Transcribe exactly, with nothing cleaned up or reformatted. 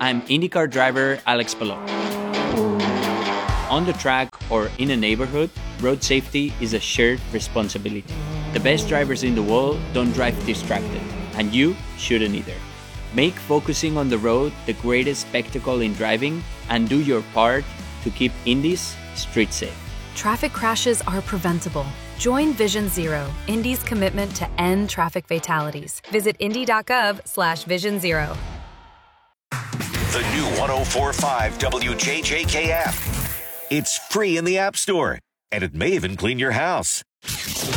I'm IndyCar driver Alex Palou. On the track or in a neighborhood, road safety is a shared responsibility. The best drivers in the world don't drive distracted, and you shouldn't either. Make focusing on the road the greatest spectacle in driving, and do your part to keep Indy's street safe. Traffic crashes are preventable. Join Vision Zero, Indy's commitment to end traffic fatalities. Visit indy.gov slash vision zero. The new one oh four point five W J J K app. It's free in the App Store, and it may even clean your house.